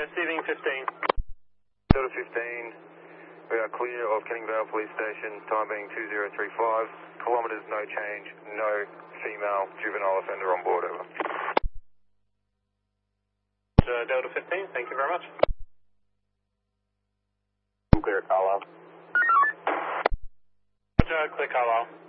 receiving 15. Delta 15, we are clear of Canning Vale Police Station, time being 2035, kilometres no change, no female juvenile offender on board, over. Delta 15, thank you very much. Clear Carlisle. Clear Carlisle.